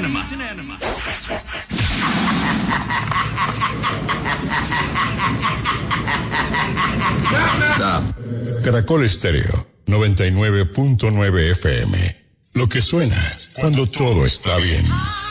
Stop. Caracol Estéreo 99.9 FM. Lo que suena cuando todo está bien.